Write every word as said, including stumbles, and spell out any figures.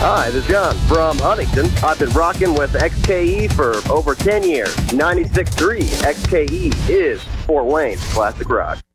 Hi, this is John from Huntington. I've been rocking with X K E for over ten years. ninety-six point three X K E is Fort Wayne's classic rock.